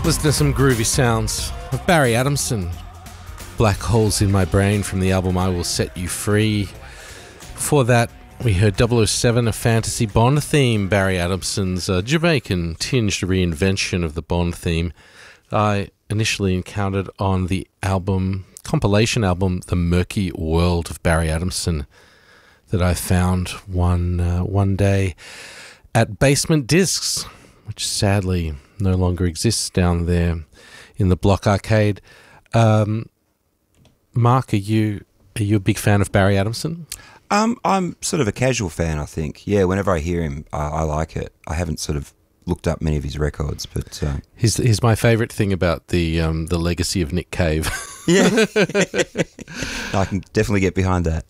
Listen to some groovy sounds of Barry Adamson. Black Holes in My Brain from the album I Will Set You Free. Before that, we heard 007, a fantasy Bond theme, Barry Adamson's Jamaican-tinged reinvention of the Bond theme. I initially encountered on the compilation album, The Murky World of Barry Adamson, that I found one day at Basement Discs, which sadly no longer exists down there in the Block Arcade. Mark, are you a big fan of Barry Adamson? I'm sort of a casual fan, I think. Yeah, whenever I hear him, I like it. I haven't sort of looked up many of his records, but he's my favourite thing about the legacy of Nick Cave. Yeah, I can definitely get behind that.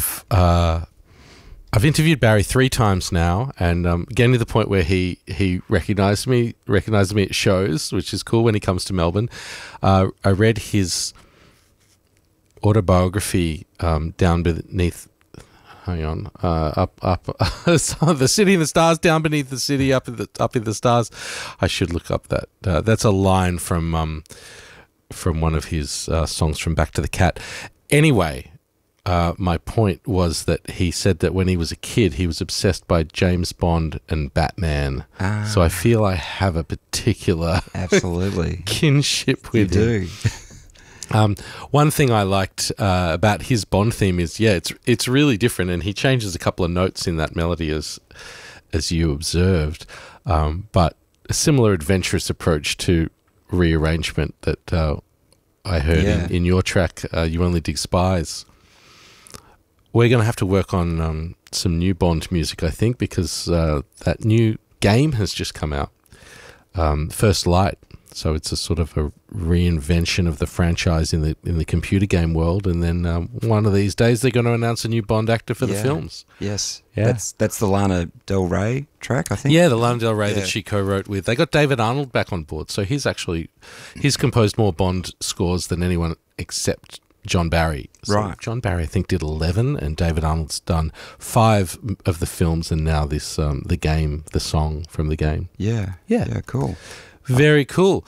I've interviewed Barry 3 times now, and getting to the point where he recognised me at shows, which is cool when he comes to Melbourne. I read his autobiography down beneath. Hang on, up the city in the stars, down beneath the city, up in the stars. I should look up that. That's a line from one of his songs from Back to the Cat. Anyway, my point was that he said that when he was a kid, he was obsessed by James Bond and Batman. So I feel I have a particular absolutely kinship with you him. Do. One thing I liked about his Bond theme is, it's really different, and he changes a couple of notes in that melody as you observed, but a similar adventurous approach to rearrangement that I heard in your track, You Only Dig Spies. We're going to have to work on some new Bond music, I think, because that new game has just come out, First Light. So it's a sort of a reinvention of the franchise in the computer game world, and then one of these days they're going to announce a new Bond actor for the films. Yes, yeah. That's the Lana Del Rey track, I think. Yeah, the Lana Del Rey that she co-wrote with. They got David Arnold back on board, so he's composed more Bond scores than anyone except John Barry. So right. John Barry, I think, did 11, and David Arnold's done 5 of the films, and now this the song from the game. Yeah, cool. Very cool.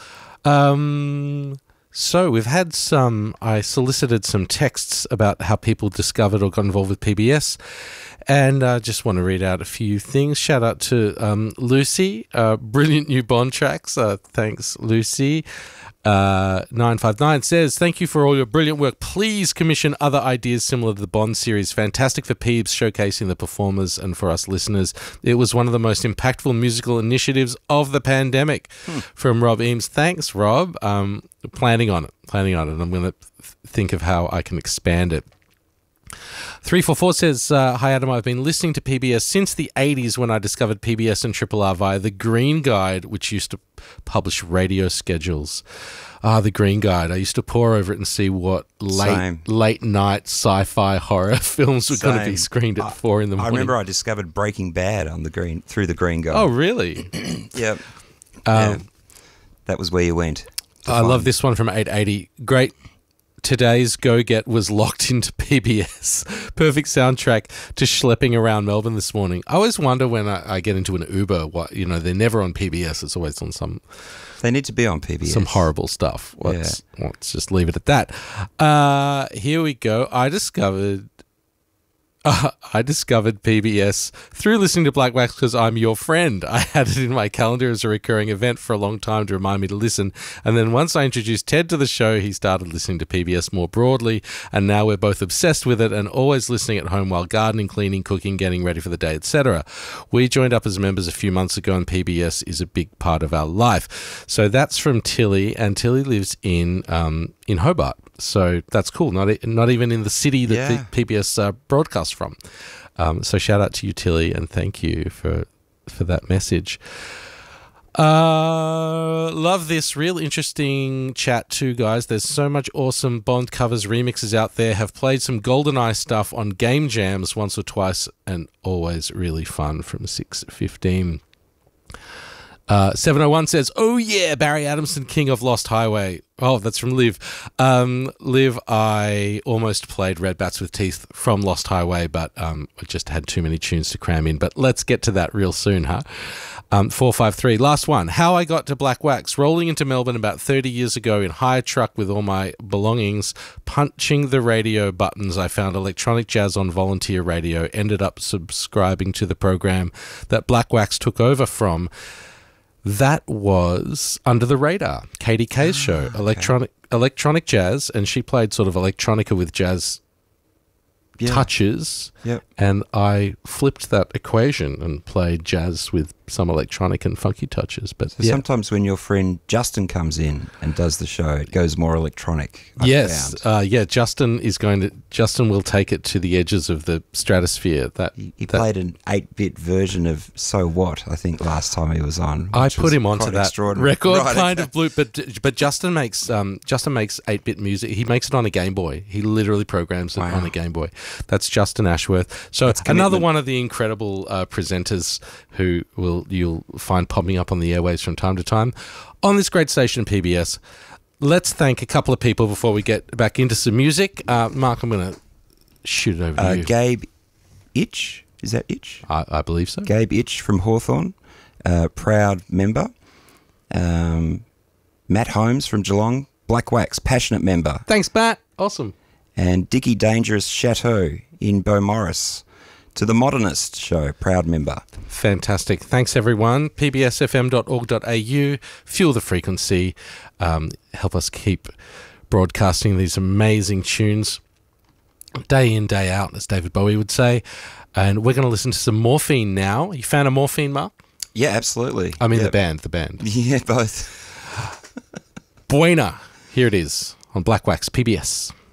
So we've had I solicited some texts about how people discovered or got involved with PBS, and I just want to read out a few things. Shout out to Lucy, brilliant new Bond tracks. Thanks, Lucy. 959 says, thank you for all your brilliant work. Please commission other ideas similar to the Bond series. Fantastic for Peebs, showcasing the performers, and for us listeners. It was one of the most impactful musical initiatives of the pandemic. From Rob Eames. Thanks, Rob. Planning on it. I'm going to think of how I can expand it. 344 says, hi Adam, I've been listening to PBS since the 80s when I discovered PBS and Triple R via The Green Guide, which used to publish radio schedules. The Green Guide. I used to pore over it and see what late night sci-fi horror films were going to be screened at 4 in the morning. I remember I discovered Breaking Bad through The Green Guide. Oh, really? Yep. That was where you went. I love this one from 880. Great. Today's Go-Get was locked into PBS. Perfect soundtrack to schlepping around Melbourne this morning. I always wonder when I get into an Uber, they're never on PBS. It's always on some... They need to be on PBS. Some horrible stuff. Let's just leave it at that. Here we go. I discovered PBS through listening to Black Wax because I'm your friend. I had it in my calendar as a recurring event for a long time to remind me to listen. And then once I introduced Ted to the show, he started listening to PBS more broadly. And now we're both obsessed with it and always listening at home while gardening, cleaning, cooking, getting ready for the day, etc. We joined up as members a few months ago, and PBS is a big part of our life. So that's from Tilly, and Tilly lives in Hobart. So that's cool. Not even in the city that the PBS broadcasts from. So shout out to you, Tilly, and thank you for that message. Love this. Real interesting chat too, guys. There's so much awesome Bond covers, remixes out there. Have played some GoldenEye stuff on Game Jams once or twice, and always really fun. From 615. 701 says, oh yeah, Barry Adamson, King of Lost Highway. Oh, that's from Liv. Liv, I almost played Red Bats with Teeth from Lost Highway, but I just had too many tunes to cram in. But let's get to that real soon, huh? 453. Last one. How I got to Black Wax. Rolling into Melbourne about 30 years ago in hire truck with all my belongings. Punching the radio buttons, I found electronic jazz on volunteer radio. Ended up subscribing to the program that Black Wax took over from. That was Under the Radar, Katie Kay's show, electronic jazz, and she played sort of electronica with jazz touches. Yep. And I flipped that equation and played jazz with some electronic and funky touches. But So sometimes when your friend Justin comes in and does the show, it goes more electronic. Yes, Justin will take it to the edges of the stratosphere. He played an 8-bit version of So What, I think, last time he was on. I put him onto that record, Right, kind of blue. But Justin makes 8-bit music. He makes it on a Game Boy. He literally programs it on a Game Boy. That's Justin Ashworth. So it's another one of the incredible presenters who you'll find popping up on the airwaves from time to time on this great station, PBS. Let's thank a couple of people before we get back into some music. Mark, I'm going to shoot it over to you. Gabe Itch, is that Itch? I believe so. Gabe Itch from Hawthorn, proud member. Matt Holmes from Geelong, Black Wax, passionate member. Thanks, Matt. Awesome. And Dickie Dangerous Chateau in Beaumaris to the Modernist show, proud member. Fantastic. Thanks, everyone. pbsfm.org.au. Fuel the frequency. Help us keep broadcasting these amazing tunes day in, day out, as David Bowie would say. And we're going to listen to some Morphine now. You fan of Morphine, Mark? Yeah, absolutely. I mean the band. Yeah, both. Buena. Here it is on Black Wax, PBS.